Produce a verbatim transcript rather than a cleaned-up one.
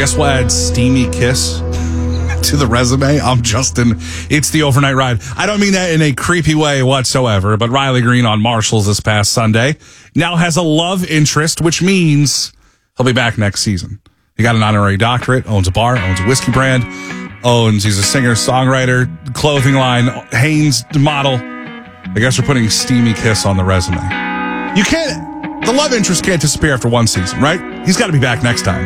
guess we'll add Steamy Kiss to the resume. I'm Justin. It's the Overnight Ride. I don't mean that in a creepy way whatsoever, but Riley Green on Marshalls this past Sunday now has a love interest, which means he'll be back next season. He got an honorary doctorate, owns a bar, owns a whiskey brand, owns, he's a singer, songwriter, clothing line, Hanes model. I guess we're putting Steamy Kiss on the resume. You can't, the love interest can't disappear after one season, right? He's got to be back next time.